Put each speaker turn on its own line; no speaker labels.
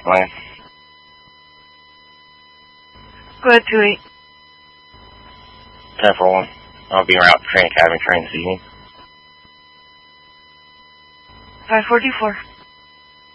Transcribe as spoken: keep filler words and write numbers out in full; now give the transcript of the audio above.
Land.
Go ahead, two eight.
ten four one. I'll be around training academy training this evening.
five four two four.